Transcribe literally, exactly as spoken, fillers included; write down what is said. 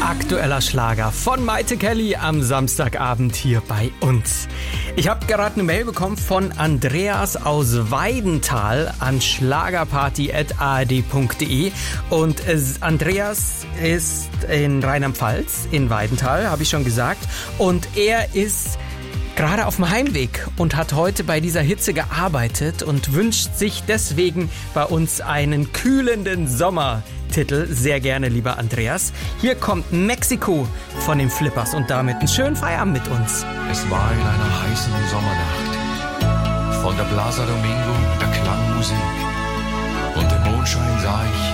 Aktueller Schlager von Maite Kelly am Samstagabend hier bei uns. Ich habe gerade eine Mail bekommen von Andreas aus Weidenthal an schlagerparty at a r d punkt d e und äh, Andreas ist in Rheinland-Pfalz, in Weidenthal, habe ich schon gesagt, und er ist gerade auf dem Heimweg und hat heute bei dieser Hitze gearbeitet und wünscht sich deswegen bei uns einen kühlenden Sommertitel. Sehr gerne, lieber Andreas. Hier kommt Mexiko von den Flippers und damit einen schönen Feierabend mit uns. Es war in einer heißen Sommernacht. Von der Plaza Domingo erklang Musik und im Mondschein sah ich